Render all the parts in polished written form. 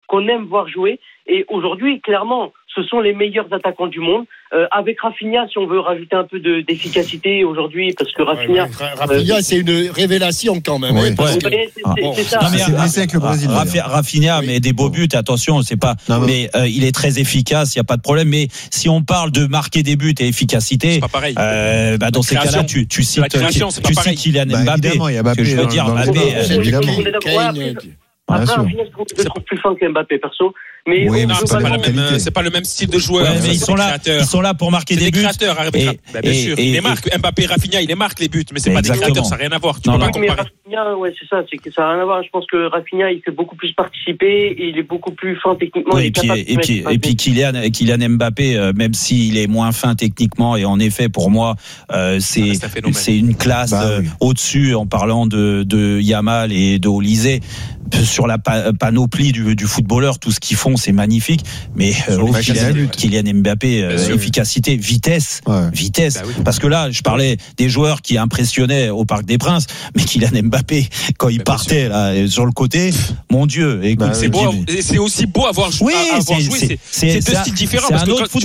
qu'on aime voir jouer. Et aujourd'hui, clairement, ce sont les meilleurs attaquants du monde. Avec Rafinha, si on veut rajouter un peu d'efficacité aujourd'hui, parce que Rafinha... Rafinha, c'est une révélation quand même. Oui, c'est ça. C'est avec le Brésil. Rafinha, mais des beaux buts, attention, c'est pas. Mais il est très efficace, il y a pas de problème. Mais si on parle de marquer des buts et efficacité, c'est pas pareil. Dans ces cas-là, tu cites Kylian Mbappé. Mbappé, je veux dire, Mbappé. Après, Rafinha, je trouve plus fin que Mbappé, perso. Mais c'est pas le même style de joueur. Ouais, mais ils sont là pour marquer des buts. Créateurs, bien sûr. Ils les marquent. Mbappé, Rafinha, ils les marquent les buts, mais c'est pas des créateurs, ça n'a rien à voir. Tu peux pas comparer. Rafinha, c'est ça, c'est que ça n'a rien à voir. Je pense que Rafinha, il fait beaucoup plus participer et il est beaucoup plus fin techniquement. Oui, et puis Kylian Mbappé, même s'il est moins fin techniquement, et en effet, pour moi, c'est une classe au-dessus en parlant de Yamal et de Olysée. Sur la panoplie du footballeur, tout ce qu'ils font, c'est magnifique. Mais Kylian Mbappé, efficacité, vitesse. Parce que là, je parlais des joueurs qui impressionnaient au Parc des Princes, mais Kylian Mbappé, quand il partait là sur le côté, mon Dieu, écoute, c'est aussi beau à voir jouer. C'est deux styles différents. Parce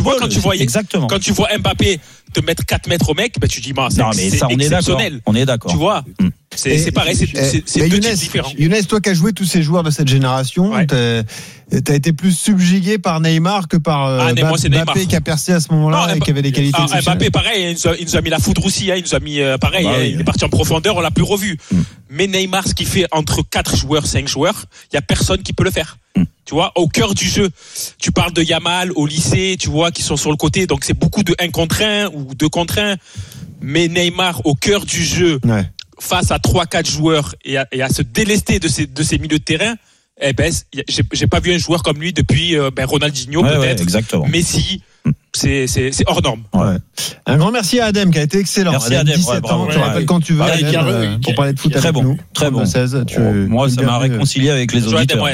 que quand tu vois Mbappé te mettre 4 mètres au mec, tu dis c'est exceptionnel. On est d'accord. Tu vois. C'est pareil, c'est deux types différents. Younes, toi qui as joué tous ces joueurs de cette génération, t'as été plus subjugué par Neymar que par Mbappé qui a percé à ce moment-là et qui avait des qualités exceptionnelles. Mbappé, pareil, il nous a mis la foudre aussi, il nous a mis pareil, il est parti en profondeur, on l'a plus revu. Mais Neymar, ce qu'il fait entre 4 joueurs, 5 joueurs, il y a personne qui peut le faire. Tu vois, au cœur du jeu, tu parles de Yamal au lycée, tu vois, qui sont sur le côté, donc c'est beaucoup de 1 contre 1 ou 2 contre 1. Mais Neymar, au cœur du jeu, face à 3-4 joueurs et à se délester de ces milieux de terrain, j'ai pas vu un joueur comme lui depuis Ronaldinho peut-être. Exactement. Messi, c'est hors norme. Un grand merci à Adem qui a été excellent. Merci Adem, 17 ans, tu rappelles quand tu veux pour parler de foot très avec nous. Très bon. 16, moi ça m'a réconcilié avec les auditeurs.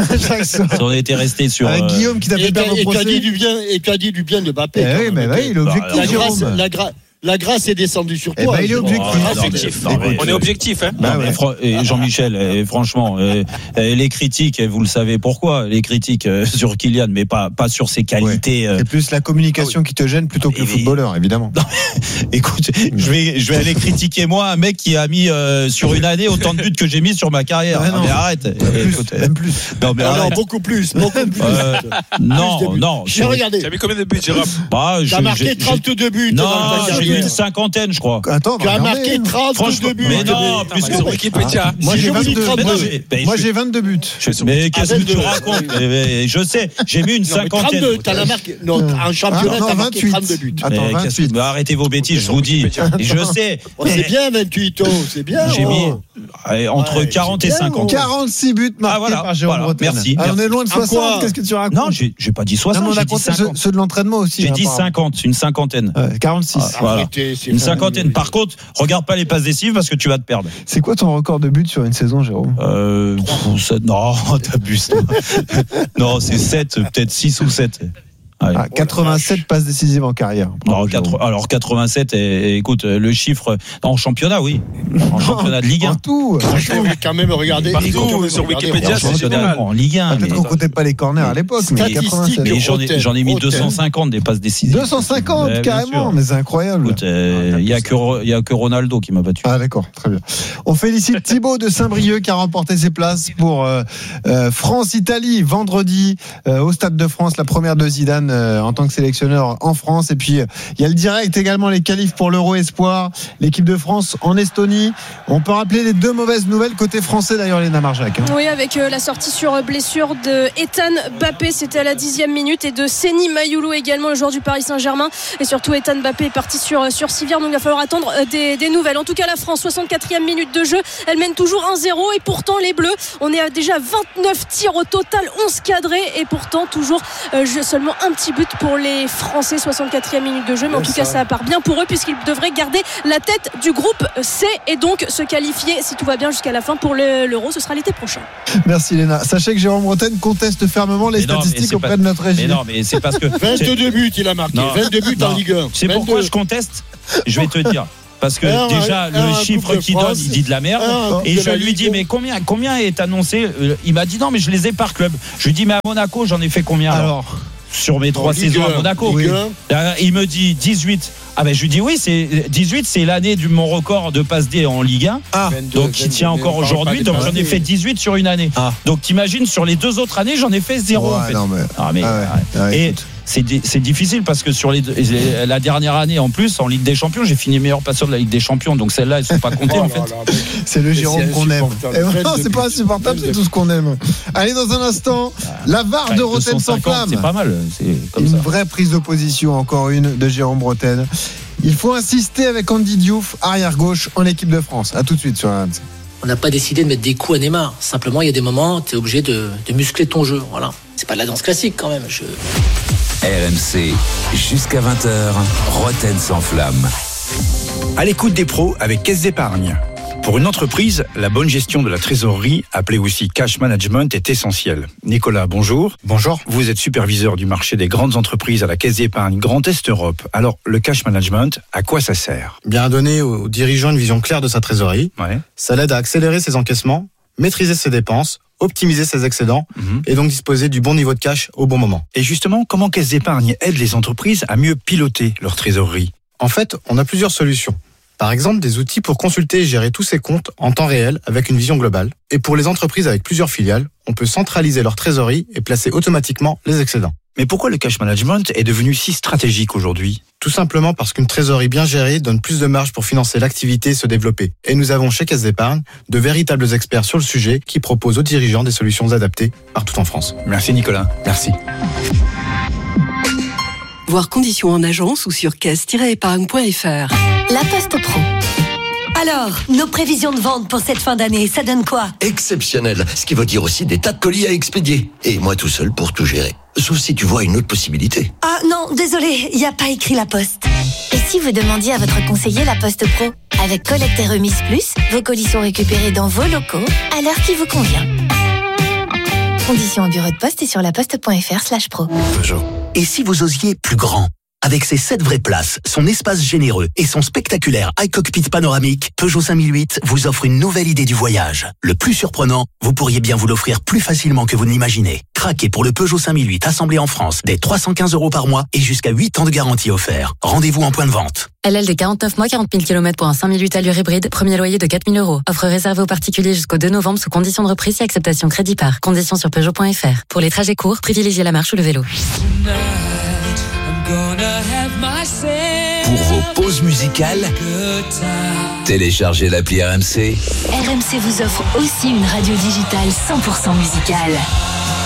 On était resté sur avec Guillaume qui t'a fait perdre au procès. Et tu as dit du bien de Mbappé. Oui, mais il est objectif. La grâce est descendue sur toi. Il est objectif. On est objectif. Et Jean-Michel, franchement, les critiques, vous le savez pourquoi, les critiques sur Kylian, mais pas sur ses qualités. C'est plus la communication qui te gêne plutôt que le footballeur, évidemment. Non, écoute, je vais aller critiquer moi un mec qui a mis sur une année autant de buts que j'ai mis sur ma carrière. Mais arrête. Même plus. Non, beaucoup plus. Non. Regardez. Tu as mis combien de buts, Jérôme? Tu as marqué 32 buts. Non, j'ai une cinquantaine, je crois. Attends, tu as marqué 32 buts. Mais non, plus que sur Wikipédia. Moi, j'ai 22 buts. Mais qu'est-ce que tu racontes? Je sais, j'ai mis une cinquantaine. Tu as marqué. En championnat, tu as marqué 32 buts. Attends, 28. Arrêtez vos bêtises, je vous dis. Je sais. C'est bien, 28, c'est bien. J'ai mis entre 40 et 50. 46 buts marqués par Jérôme Bretagne. Merci. On est loin de 60. Qu'est-ce que tu racontes? Non, j'ai pas dit 60. On a compté ceux de l'entraînement aussi. J'ai dit 50, une cinquantaine. 46. Voilà. Une cinquantaine. Par contre, regarde pas les passes décisives parce que tu vas te perdre. C'est quoi ton record de buts sur une saison, Jérôme? Non, t'abuses. Non, c'est 7, peut-être 6 ou 7. 87 passes décisives en carrière. Alors 87, écoute, le chiffre en championnat, oui. En championnat de Ligue 1. En tout. Je vais quand même regarder. Partout, sur Wikipédia, c'est génial. En Ligue 1. Peut-être qu'on comptait pas les corners à l'époque. Mais j'en ai mis 250 des passes décisives. 250 carrément, mais c'est incroyable. Écoute, il y a que Ronaldo qui m'a battu. Ah d'accord, très bien. On félicite Thibaut de Saint-Brieuc qui a remporté ses places pour France-Italie vendredi au Stade de France, la première de Zidane en tant que sélectionneur en France. Et puis il y a le direct également, les qualifs pour l'Euro Espoir, l'équipe de France en Estonie. On peut rappeler les 2 mauvaises nouvelles côté français d'ailleurs, Léna Marjac. Oui, avec la sortie sur blessure de Ethan Mbappé, c'était à la 10e minute, et de Seny Mayoulou également, le joueur du Paris Saint-Germain. Et surtout Ethan Mbappé est parti sur civière, donc il va falloir attendre des nouvelles. En tout cas, la France, 64e minute de jeu, elle mène toujours 1-0, et pourtant les Bleus, on est à déjà 29 tirs au total, 11 cadrés, et pourtant toujours seulement un petit but pour les Français. 64e minute de jeu, mais en tout cas ça part bien pour eux puisqu'ils devraient garder la tête du groupe C et donc se qualifier, si tout va bien, jusqu'à la fin pour l'Euro. Ce sera l'été prochain. Merci Léna. Sachez que Jérôme Bretagne conteste fermement les statistiques auprès de notre régie. Mais non, mais c'est parce que 22 buts il a marqué. 22 buts en Ligue 1. C'est pourquoi je conteste. Je vais te dire. parce que déjà le chiffre qu'il donne, il dit de la merde. Et je lui dis mais combien est annoncé? Il m'a dit non mais je les ai par club. Je lui dis mais à Monaco j'en ai fait combien alors sur mes 3 saisons à Monaco? Il me dit 18. Ah ben je lui dis oui, c'est 18, c'est l'année du mon record de passe D en Ligue 1. Donc il tient encore aujourd'hui, donc j'en ai fait 18 sur une année. Donc t'imagines sur les 2 autres années, j'en ai fait 0 en fait. Et c'est difficile parce que sur la dernière année en plus en Ligue des Champions, j'ai fini meilleur passeur de la Ligue des Champions, donc celle-là elles sont pas comptées en fait. C'est le Jérôme qu'on aime. Non, c'est pas insupportable, c'est tout ce qu'on aime. Allez, dans un instant, la VAR de Roten sans flamme. C'est pas mal, c'est comme une ça. vraie prise de position, encore une de Jérôme Roten. Il faut insister avec Andy Diouf, arrière gauche en équipe de France. À tout de suite sur RMC. On n'a pas décidé de mettre des coups à Neymar. Simplement, il y a des moments, tu es obligé de muscler ton jeu. Voilà. C'est pas de la danse classique quand même. RMC, jusqu'à 20h, Roten sans flamme. À l'écoute des pros avec Caisse d'Épargne. Pour une entreprise, la bonne gestion de la trésorerie, appelée aussi cash management, est essentielle. Nicolas, bonjour. Bonjour. Vous êtes superviseur du marché des grandes entreprises à la Caisse d'Épargne Grand Est Europe. Alors, le cash management, à quoi ça sert? Bien donner aux dirigeants une vision claire de sa trésorerie. Ouais. Ça l'aide à accélérer ses encaissements, maîtriser ses dépenses, optimiser ses excédents et donc disposer du bon niveau de cash au bon moment. Et justement, comment Caisse d'Épargne aide les entreprises à mieux piloter leur trésorerie? En fait, on a plusieurs solutions. Par exemple, des outils pour consulter et gérer tous ses comptes en temps réel avec une vision globale. Et pour les entreprises avec plusieurs filiales, on peut centraliser leur trésorerie et placer automatiquement les excédents. Mais pourquoi le cash management est devenu si stratégique aujourd'hui? Tout simplement parce qu'une trésorerie bien gérée donne plus de marge pour financer l'activité et se développer. Et nous avons chez Caisse d'Épargne de véritables experts sur le sujet qui proposent aux dirigeants des solutions adaptées partout en France. Merci Nicolas. Merci. Voir conditions en agence ou sur caisse-épargne.fr. La Poste Pro. Alors, nos prévisions de vente pour cette fin d'année, ça donne quoi? Exceptionnel, ce qui veut dire aussi des tas de colis à expédier. Et moi tout seul pour tout gérer. Sauf si tu vois une autre possibilité. Ah non, désolé, il n'y a pas écrit La Poste. Et si vous demandiez à votre conseiller La Poste Pro? Avec collecte et remise plus, vos colis sont récupérés dans vos locaux à l'heure qui vous convient. Conditions au bureau de poste et sur laposte.fr/pro. Peugeot. Et si vous osiez plus grand? Avec ses 7 vraies places, son espace généreux et son spectaculaire iCockpit panoramique, Peugeot 5008 vous offre une nouvelle idée du voyage. Le plus surprenant, vous pourriez bien vous l'offrir plus facilement que vous ne l'imaginez. Craquez pour le Peugeot 5008 assemblé en France dès 315 € par mois et jusqu'à 8 ans de garantie offert. Rendez-vous en point de vente. LLD 49 mois, 40 000 km pour un 5008 allure hybride, premier loyer de 4 000 €. Offre réservée aux particuliers jusqu'au 2 novembre sous condition de reprise et acceptation crédit par. Conditions sur Peugeot.fr. Pour les trajets courts, privilégiez la marche ou le vélo. Pour vos pauses musicales, téléchargez l'appli RMC. RMC vous offre aussi une radio digitale 100% musicale.